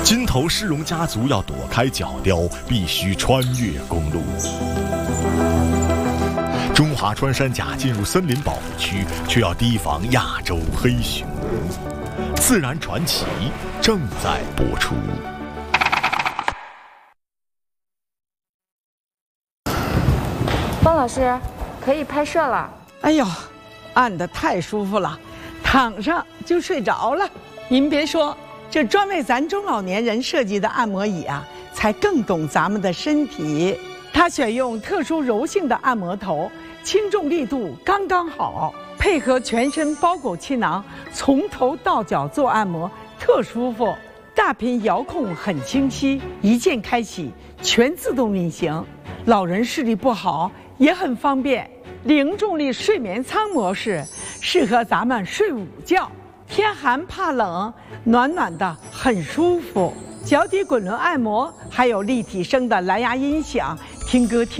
金头狮龙家族要躲开角雕，必须穿越公路。中华穿山甲进入森林保护区，却要提防亚洲黑熊。自然传奇正在播出。 方老师，可以拍摄了。 哎呦，按得太舒服了，躺上就睡着了。您别说，这专为咱中老年人设计的按摩椅啊，才更懂咱们的身体。它选用特殊柔性的按摩头，轻重力度刚刚好，配合全身包裹气囊，从头到脚做按摩特舒服。大屏遥控很清晰，一键开启，全自动运行。老人视力不好也很方便。零重力睡眠舱模式适合咱们睡午觉，天寒怕冷，暖暖的很舒服。脚底滚轮按摩，还有立体声的蓝牙音响，听歌听。